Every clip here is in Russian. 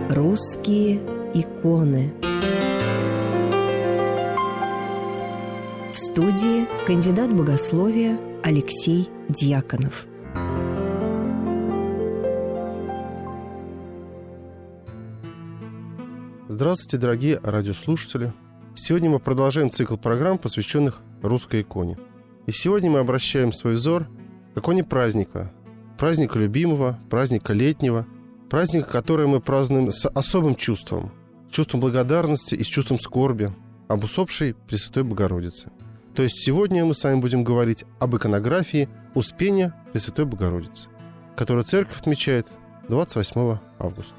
Русские иконы. В студии кандидат богословия Алексей Дьяконов. Здравствуйте, дорогие радиослушатели! Сегодня мы продолжаем цикл программ, посвященных русской иконе. И сегодня мы обращаем свой взор к иконе праздника любимого, праздника летнего, праздника, который мы празднуем с особым чувством благодарности и с чувством скорби об усопшей Пресвятой Богородице. То есть сегодня мы с вами будем говорить об иконографии Успения Пресвятой Богородицы, которую Церковь отмечает 28 августа.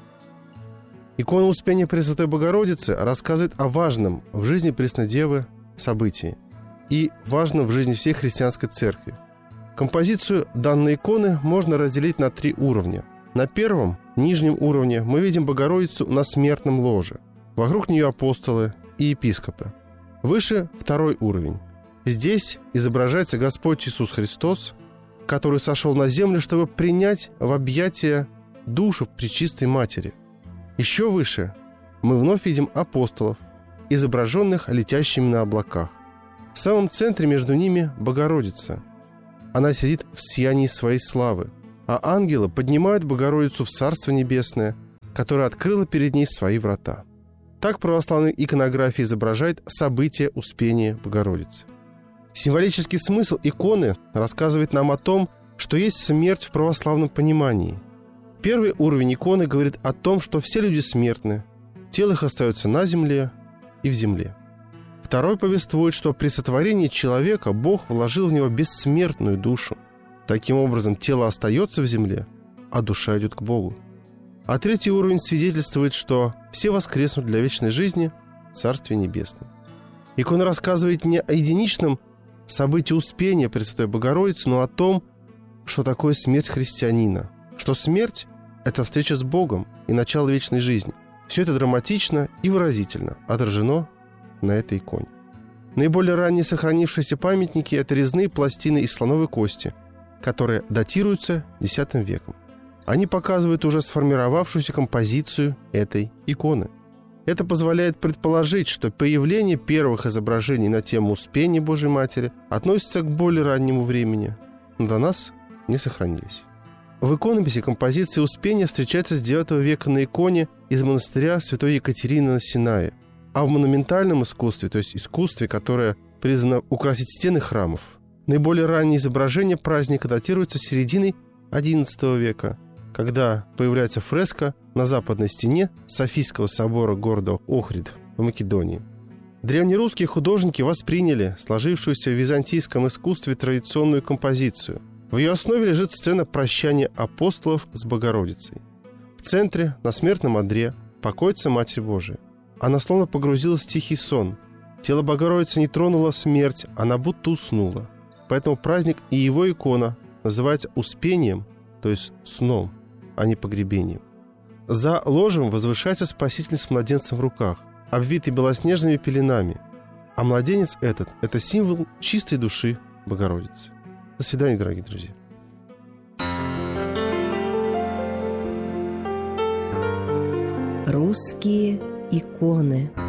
Икона Успения Пресвятой Богородицы рассказывает о важном в жизни Преснодевы событии и важном в жизни всей христианской церкви. Композицию данной иконы можно разделить на 3 уровня. На первом, нижнем уровне, мы видим Богородицу на смертном ложе. Вокруг нее апостолы и епископы. Выше второй уровень. Здесь изображается Господь Иисус Христос, который сошел на землю, чтобы принять в объятия душу Пречистой Матери. Еще выше мы вновь видим апостолов, изображенных летящими на облаках. В самом центре между ними Богородица. Она сидит в сиянии своей славы, а ангелы поднимают Богородицу в Царство Небесное, которое открыло перед ней свои врата. Так православная иконография изображает событие Успения Богородицы. Символический смысл иконы рассказывает нам о том, что есть смерть в православном понимании. Первый уровень иконы говорит о том, что все люди смертны, тело их остается на земле и в земле. Второй повествует, что при сотворении человека Бог вложил в него бессмертную душу. Таким образом, тело остается в земле, а душа идет к Богу. А третий уровень свидетельствует, что все воскреснут для вечной жизни в Царстве Небесном. Икона рассказывает не о единичном событии Успения Пресвятой Богородицы, но о том, что такое смерть христианина, что смерть – это встреча с Богом и начало вечной жизни. Все это драматично и выразительно отражено на этой иконе. Наиболее ранние сохранившиеся памятники – это резные пластины из слоновой кости, которые датируются X веком. Они показывают уже сформировавшуюся композицию этой иконы. Это позволяет предположить, что появление первых изображений на тему Успения Божьей Матери относится к более раннему времени, но до нас не сохранились. В иконописи композиция Успения встречается с IX века на иконе из монастыря Святой Екатерины на Синае, а в монументальном искусстве, то есть искусстве, которое призвано украсить стены храмов, наиболее ранние изображения праздника датируются серединой XI века, когда появляется фреска на западной стене Софийского собора города Охрид в Македонии. Древнерусские художники восприняли сложившуюся в византийском искусстве традиционную композицию. В ее основе лежит сцена прощания апостолов с Богородицей. В центре, на смертном одре, покоится Матерь Божия. Она словно погрузилась в тихий сон. Тело Богородицы не тронула смерть, она будто уснула. Поэтому праздник и его икона называется Успением, то есть сном, а не погребением. За ложем возвышается Спаситель с младенцем в руках, обвитый белоснежными пеленами. А младенец этот – это символ чистой души Богородицы. До свидания, дорогие друзья. Русские иконы.